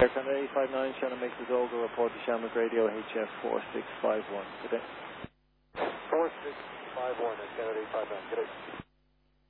Air Canada 859, Shannon makes his Olga report to Shamrock Radio, HF 4651. Good day. 4651, Air Canada 859. Good day.